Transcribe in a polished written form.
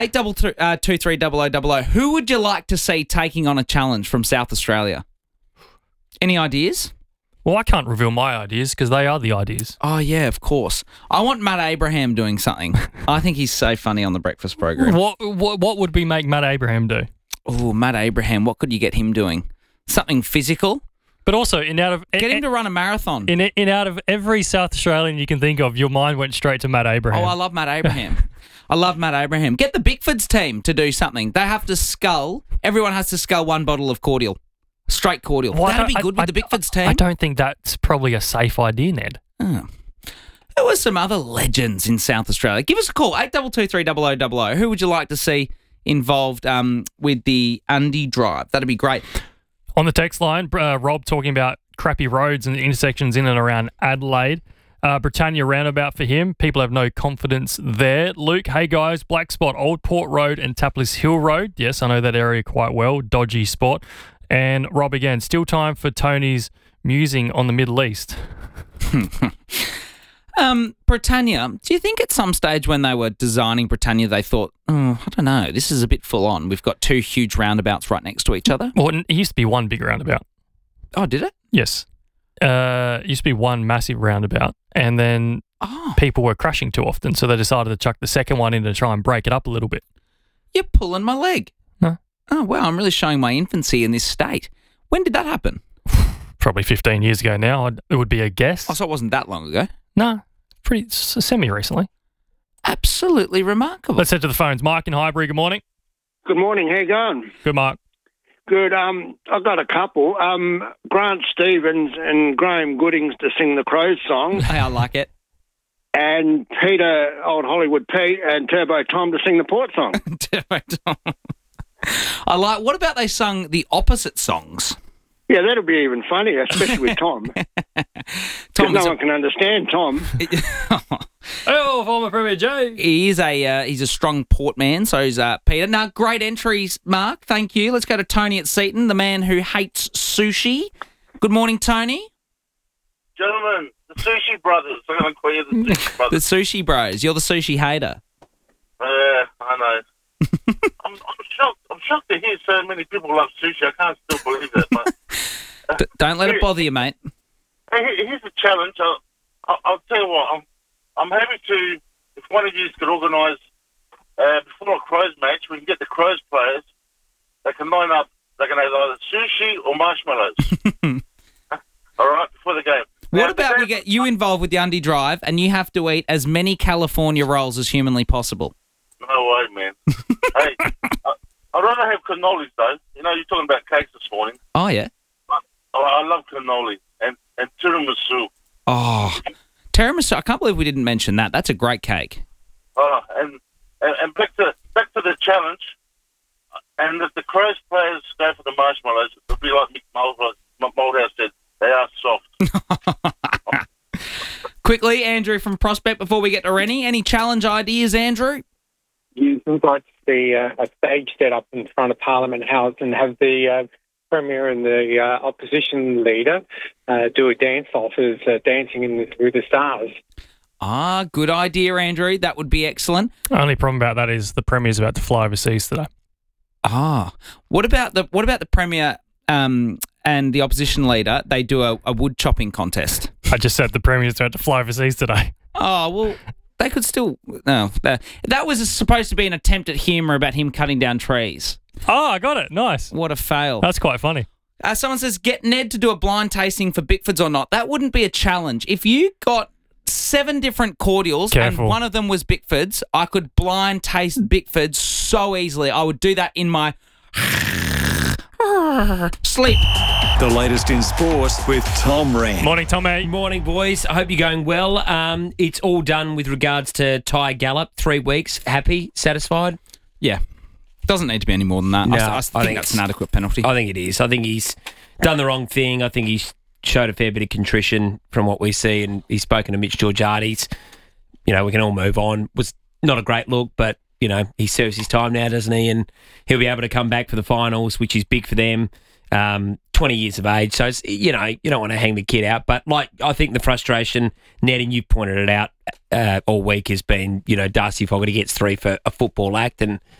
8223000. Who would you like to see taking on a challenge from South Australia? Any ideas? Well, I can't reveal my ideas because they are the ideas. Oh, yeah, of course. I want Matt Abraham doing something. I think he's so funny on the breakfast program. What would we make Matt Abraham do? Oh, Matt Abraham, what could you get him doing? Something physical? But also, Get him to run a marathon. In out of every South Australian you can think of, your mind went straight to Matt Abraham. Oh, I love Matt Abraham. I love Matt Abraham. Get the Bickfords team to do something. They have to scull. Everyone has to scull one bottle of cordial. Straight cordial. Well, That'd be good with the Bickfords team. I don't think that's probably a safe idea, Ned. Oh. There were some other legends in South Australia. Give us a call, 8223000. Who would you like to see involved with the Undy Drive? That'd be great. On the text line, Rob talking about crappy roads and intersections in and around Adelaide. Britannia roundabout for him. People have no confidence there. Luke, hey guys, Black Spot, Old Port Road and Taplis Hill Road. Yes, I know that area quite well. Dodgy spot. And Rob again, still time for Tony's musing on the Middle East. Britannia, do you think at some stage when they were designing Britannia, they thought, I don't know, this is a bit full on. We've got two huge roundabouts right next to each other? Well, it used to be one big roundabout. Oh, did it? Yes. It used to be one massive roundabout, and then people were crashing too often, so they decided to chuck the second one in to try and break it up a little bit. You're pulling my leg. No. Oh, wow, I'm really showing my infancy in this state. When did that happen? Probably 15 years ago now, it would be a guess. Oh, so it wasn't that long ago? No, pretty semi-recently. Absolutely remarkable. Let's head to the phones. Mike in Highbury, good morning. Good morning. How you going? Good, Mark. Good. I've got a couple. Grant Stevens and Graham Goodings to sing the Crows song, Hey, I like it. and Peter, Old Hollywood Pete, and Turbo Tom to sing the Port song. I like. What about they sung the opposite songs? Yeah, that'll be even funnier, especially with Tom. Because no one can understand Tom. Oh, former Premier J. He's a strong port man, so is Peter. Now, great entries, Mark. Thank you. Let's go to Tony at Seaton, the man who hates sushi. Good morning, Tony. Gentlemen, the Sushi Brothers. I'm going to call you the Sushi The Brothers. sushi bros. You're the sushi hater. I know. I'm shocked. I'm shocked to hear so many people love sushi. I can't still believe that. But, Don't let it bother you, mate. here's a challenge. I'll tell you what. I'm happy to, if one of you could organise before a Crows match, we can get the Crows players. They can line up. They can have either sushi or marshmallows. All right, before the game. What Now, about we get you involved with the Undy Drive and you have to eat as many California rolls as humanly possible? No way, man. Hey, I'd rather have cannolis, though. You know, you're talking about cakes this morning. Oh, yeah. I love cannoli and tiramisu. Oh, tiramisu. I can't believe we didn't mention that. That's a great cake. And back to the challenge. And if the Crows players go for the marshmallows, it'll be like Mick Moldhouse said, they are soft. Quickly, Andrew from Prospect, before we get to Rennie, any challenge ideas, Andrew? You would like to see a stage set up in front of Parliament House and have the Premier and the opposition leader do a dance-off as Dancing with the Stars. Ah, good idea, Andrew. That would be excellent. Only problem about that is the Premier's about to fly overseas today. Ah, what about the Premier and the opposition leader? They do a wood chopping contest. I just said the Premier's about to fly overseas today. Oh, well, they could still... No, that was supposed to be an attempt at humour about him cutting down trees. Oh, I got it. Nice. What a fail. That's quite funny. Someone says, get Ned to do a blind tasting for Bickfords or not. That wouldn't be a challenge. If you got 7 different cordials Careful. and one of them was Bickfords, I could blind taste Bickfords so easily. I would do that in my sleep. The latest in sport with Tom Wren. Morning, Tommy. Morning, boys. I hope you're going well. It's all done with regards to Ty Gallop. 3 weeks. Happy? Satisfied? Yeah. Doesn't need to be any more than that. No, I think that's an adequate penalty. I think it is. I think he's done the wrong thing. I think he's showed a fair bit of contrition from what we see, and he's spoken to Mitch Georgiades. You know, we can all move on. Was not a great look, but he serves his time now, doesn't he? And he'll be able to come back for the finals, which is big for them. 20 years of age, so it's, you don't want to hang the kid out. But I think the frustration, Ned, and you pointed it out all week, has been Darcy Fogarty gets 3 for a football act, and